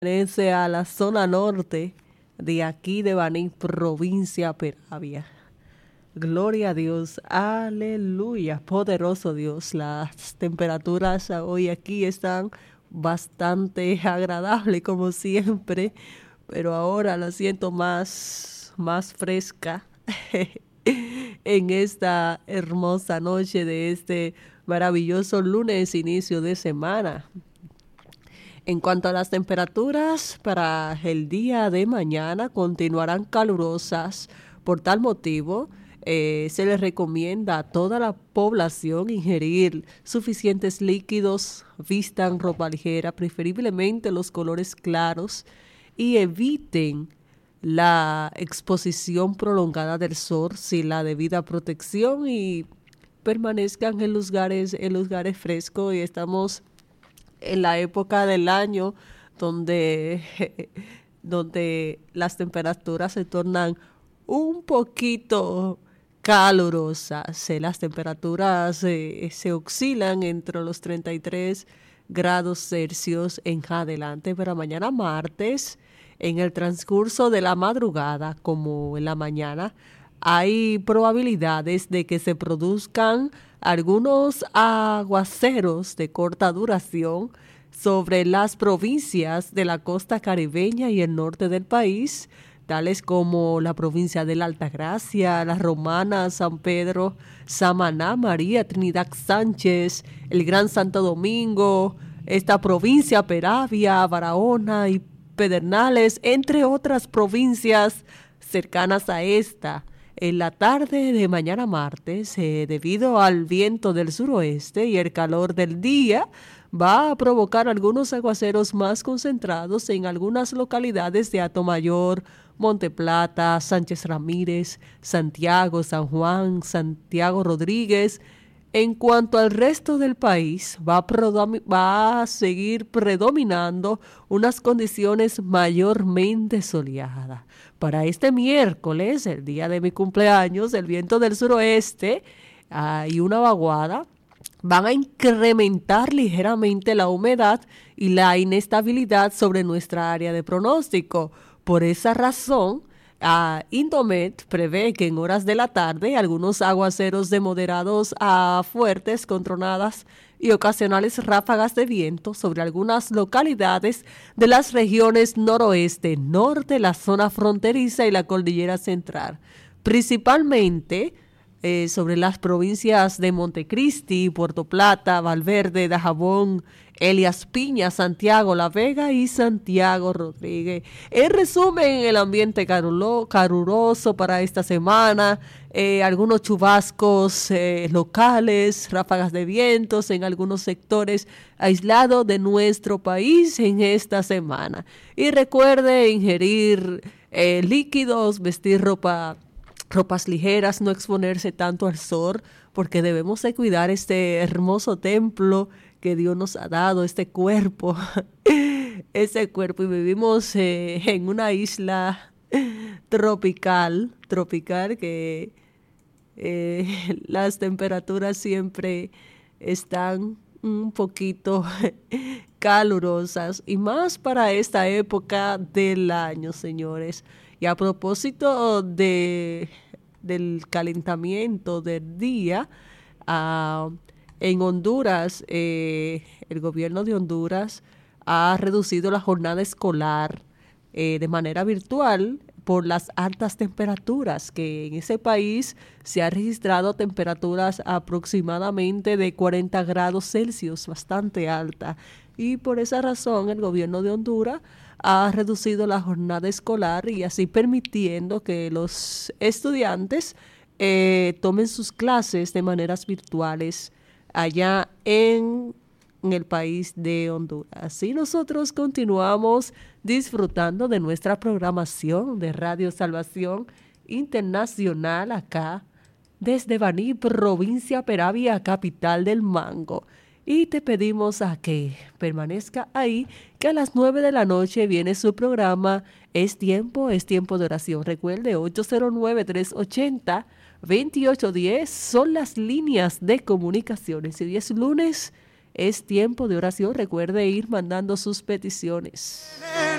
pertenece a la zona norte de aquí de Baní, provincia Peravia. Gloria a Dios, aleluya, poderoso Dios. Las temperaturas hoy aquí están bastante agradables como siempre, pero ahora la siento más fresca en esta hermosa noche de este maravilloso lunes, inicio de semana. En cuanto a las temperaturas, para el día de mañana continuarán calurosas. Por tal motivo, se les recomienda a toda la población ingerir suficientes líquidos, vistan ropa ligera, preferiblemente los colores claros, y eviten la exposición prolongada del sol sin la debida protección y permanezcan en lugares frescos. Y estamos en la época del año donde, donde las temperaturas se tornan un poquito calurosas. Las temperaturas se oscilan entre los 33 grados Celsius en adelante, pero mañana martes, en el transcurso de la madrugada, como en la mañana, hay probabilidades de que se produzcan algunos aguaceros de corta duración sobre las provincias de la costa caribeña y el norte del país, tales como la provincia de la Altagracia, La Romana, San Pedro, Samaná, María, Trinidad Sánchez, el Gran Santo Domingo, esta provincia Peravia, Barahona y Pedernales, entre otras provincias cercanas a esta. En la tarde de mañana martes, debido al viento del suroeste y el calor del día, va a provocar algunos aguaceros más concentrados en algunas localidades de Atomayor, Monte Plata, Sánchez Ramírez, Santiago, San Juan, Santiago Rodríguez. En cuanto al resto del país, va a seguir predominando unas condiciones mayormente soleadas. Para este miércoles, el día de mi cumpleaños, el viento del suroeste y una vaguada van a incrementar ligeramente la humedad y la inestabilidad sobre nuestra área de pronóstico. Por esa razón, Indomet prevé que en horas de la tarde algunos aguaceros de moderados a fuertes con tronadas y ocasionales ráfagas de viento sobre algunas localidades de las regiones noroeste, norte, la zona fronteriza y la cordillera central. Principalmente sobre las provincias de Montecristi, Puerto Plata, Valverde, Dajabón, Elias Piña, Santiago La Vega y Santiago Rodríguez. En resumen, el ambiente caluroso para esta semana, algunos chubascos locales, ráfagas de vientos en algunos sectores aislados de nuestro país en esta semana. Y recuerde ingerir líquidos, vestir ropas ligeras, no exponerse tanto al sol, porque debemos de cuidar este hermoso templo que Dios nos ha dado, este cuerpo, y vivimos en una isla tropical que las temperaturas siempre están un poquito calurosas, y más para esta época del año, señores. Y a propósito del calentamiento del día, en Honduras, el gobierno de Honduras ha reducido la jornada escolar de manera virtual por las altas temperaturas, que en ese país se ha registrado temperaturas aproximadamente de 40 grados Celsius, bastante alta. Y por esa razón el gobierno de Honduras ha reducido la jornada escolar y así permitiendo que los estudiantes tomen sus clases de maneras virtuales allá en el país de Honduras. Así nosotros continuamos disfrutando de nuestra programación de Radio Salvación Internacional acá desde Baní, provincia Peravia, capital del mango. Y te pedimos a que permanezca ahí, que a las 9 de la noche viene su programa Es tiempo de oración. Recuerde, 809-380-2810 son las líneas de comunicaciones. Y hoy es lunes, Es tiempo de oración. Recuerde ir mandando sus peticiones.